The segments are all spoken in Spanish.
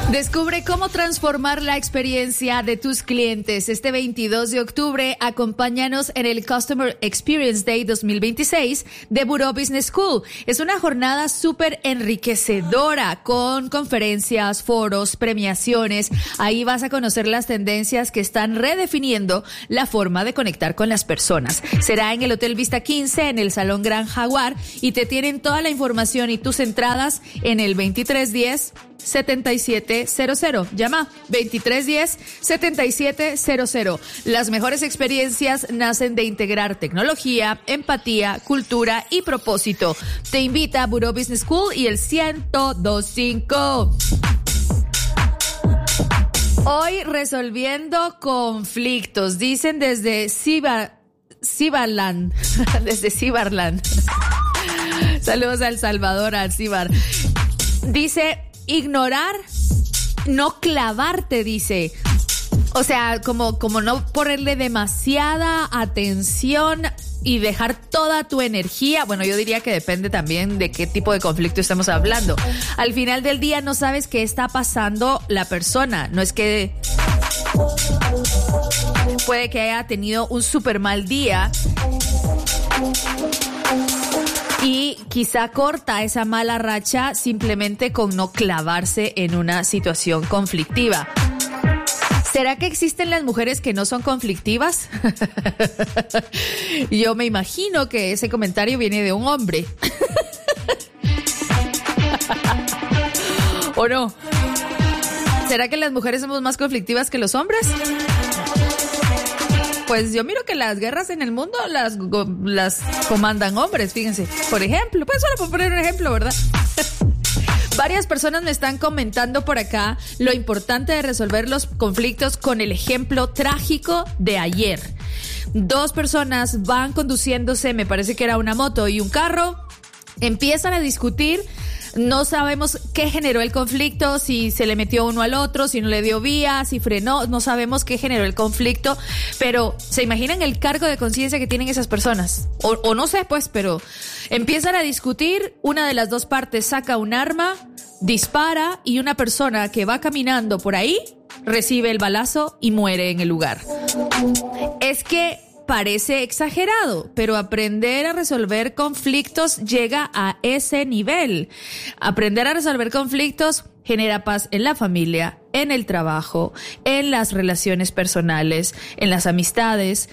Descubre cómo transformar la experiencia de tus clientes. Este 22 de octubre, acompáñanos en el Customer Experience Day 2026 de Buró Business School. Es una jornada súper enriquecedora con conferencias, foros, premiaciones. Ahí vas a conocer las tendencias que están redefiniendo la forma de conectar con las personas. Será en el Hotel Vista 15, en el Salón Gran Jaguar, y te tienen toda la información y tus entradas en el 2310-7700. Llama 2310-7700. Las mejores experiencias nacen de integrar tecnología, empatía, cultura y propósito. Te invita a Buró Business School y el 1025. Hoy resolviendo conflictos, dicen desde Cibarland. Desde Cibarland. Saludos a El Salvador, al Cibar. Dice, ignorar, no clavarte, dice. O sea, como no ponerle demasiada atención y dejar toda tu energía. Bueno, yo diría que depende también de qué tipo de conflicto estamos hablando. Al final del día no sabes qué está pasando la persona. No es que puede que haya tenido un súper mal día y quizá corta esa mala racha simplemente con no clavarse en una situación conflictiva. ¿Será que existen las mujeres que no son conflictivas? Yo me imagino que ese comentario viene de un hombre. ¿O no? ¿Será que las mujeres somos más conflictivas que los hombres? Pues yo miro que las guerras en el mundo las comandan hombres, fíjense. Por ejemplo, pues solo por poner un ejemplo, ¿verdad? Varias personas me están comentando por acá lo importante de resolver los conflictos con el ejemplo trágico de ayer. 2 personas van conduciéndose, me parece que era una moto y un carro, empiezan a discutir. No sabemos qué generó el conflicto, si se le metió uno al otro, si no le dio vía, si frenó, no sabemos qué generó el conflicto, pero ¿se imaginan el cargo de conciencia que tienen esas personas? O no sé, pues, pero empiezan a discutir, una de las dos partes saca un arma, dispara y una persona que va caminando por ahí recibe el balazo y muere en el lugar. Es que parece exagerado, pero aprender a resolver conflictos llega a ese nivel. Aprender a resolver conflictos genera paz en la familia, en el trabajo, en las relaciones personales, en las amistades,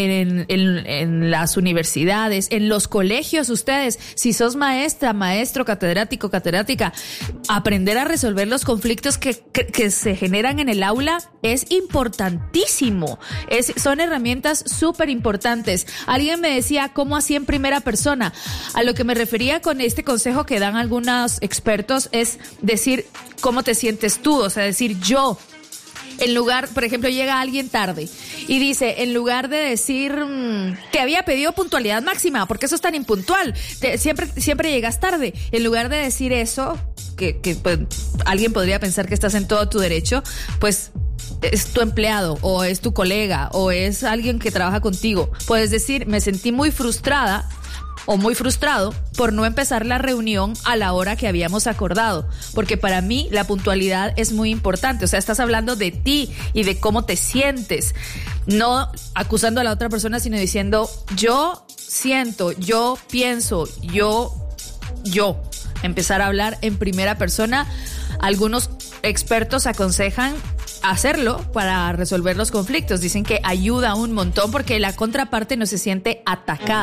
en las universidades, en los colegios. Ustedes, si sos maestra, maestro, catedrático, catedrática, aprender a resolver los conflictos que se generan en el aula es importantísimo. Son herramientas súper importantes. Alguien me decía, ¿cómo así en primera persona? A lo que me refería con este consejo que dan algunos expertos es decir, ¿cómo te sientes tú? O sea, decir yo. En lugar, por ejemplo, llega alguien tarde y dice, en lugar de decir que había pedido puntualidad máxima, porque eso es tan impuntual, siempre llegas tarde. En lugar de decir eso, que pues, alguien podría pensar que estás en todo tu derecho, pues es tu empleado o es tu colega o es alguien que trabaja contigo. Puedes decir, me sentí muy frustrada o muy frustrado por no empezar la reunión a la hora que habíamos acordado, porque para mí la puntualidad es muy importante. O sea, estás hablando de ti y de cómo te sientes, no acusando a la otra persona, sino diciendo yo siento, yo pienso, yo. Empezar a hablar en primera persona. Algunos expertos aconsejan hacerlo para resolver los conflictos. Dicen que ayuda un montón porque la contraparte no se siente atacada.